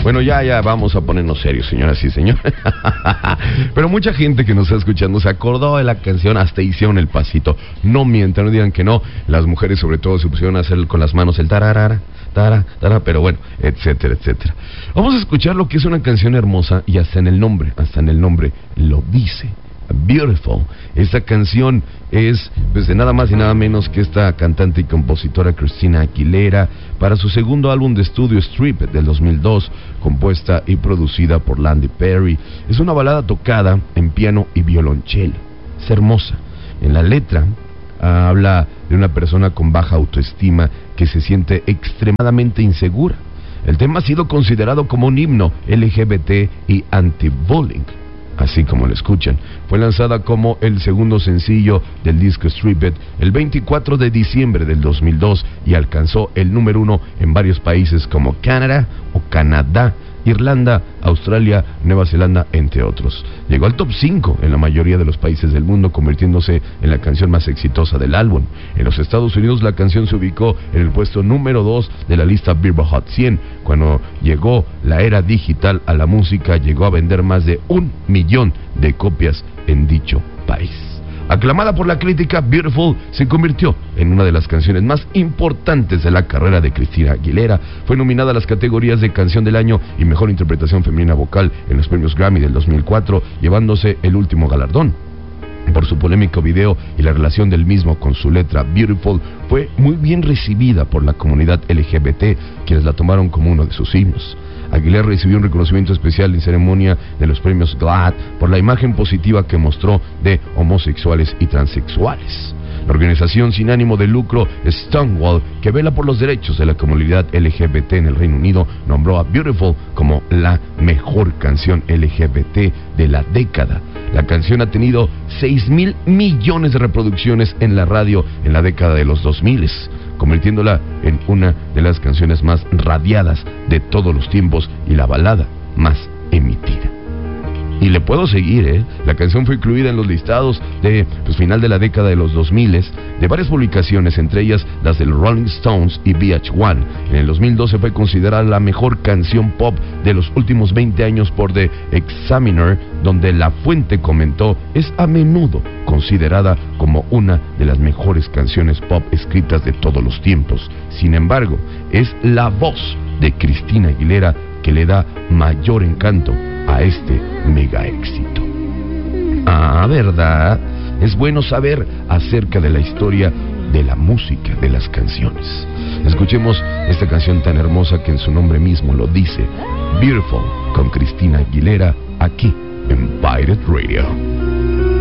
Bueno, ya vamos a ponernos serios, señoras y señores. Pero mucha gente que nos está escuchando se acordó de la canción, hasta hicieron el pasito. No mientan, no digan que no. Las mujeres sobre todo se pusieron a hacer con las manos el tararara, pero bueno, etcétera, etcétera. Vamos a escuchar lo que es una canción hermosa y hasta en el nombre lo dice. Beautiful. Esta canción es pues de nada más y nada menos que esta cantante y compositora Christina Aguilera para su segundo álbum de estudio Strip del 2002, compuesta y producida por Landy Perry. Es una balada tocada en piano y violonchelo. Es hermosa. En la letra habla de una persona con baja autoestima que se siente extremadamente insegura. El tema ha sido considerado como un himno LGBT y anti-bullying, así como lo escuchan. Fue lanzada como el segundo sencillo del disco Stripped el 24 de diciembre del 2002 y alcanzó el número 1 en varios países como Canadá, Irlanda, Australia, Nueva Zelanda, entre otros. Llegó al top 5 en la mayoría de los países del mundo, convirtiéndose en la canción más exitosa del álbum. En los Estados Unidos la canción se ubicó en el puesto número 2 de la lista Billboard Hot 100. Cuando llegó la era digital a la música, llegó a vender más de 1 millón de copias en dicho país. Aclamada por la crítica, Beautiful se convirtió en una de las canciones más importantes de la carrera de Christina Aguilera. Fue nominada a las categorías de Canción del Año y Mejor Interpretación Femenina Vocal en los premios Grammy del 2004, llevándose el último galardón. Por su polémico video y la relación del mismo con su letra, Beautiful fue muy bien recibida por la comunidad LGBT, quienes la tomaron como uno de sus himnos. Aguilera recibió un reconocimiento especial en ceremonia de los premios GLAAD por la imagen positiva que mostró de homosexuales y transexuales. La organización sin ánimo de lucro Stonewall, que vela por los derechos de la comunidad LGBT en el Reino Unido, nombró a Beautiful como la mejor canción LGBT de la década. La canción ha tenido 6,000 millones de reproducciones en la radio en la década de los 2000, convirtiéndola en una de las canciones más radiadas de todos los tiempos y la balada más emitida. Y le puedo seguir, La canción fue incluida en los listados de final de la década de los 2000 de varias publicaciones, entre ellas las del Rolling Stones y VH1. En el 2012 fue considerada la mejor canción pop de los últimos 20 años por The Examiner, donde la fuente comentó: es a menudo considerada como una de las mejores canciones pop escritas de todos los tiempos. Sin embargo, es la voz de Christina Aguilera que le da mayor encanto a este mega éxito. ¿Verdad? Es bueno saber acerca de la historia de la música, de las canciones. Escuchemos esta canción tan hermosa que en su nombre mismo lo dice, Beautiful, con Christina Aguilera, aquí en Pirate Radio.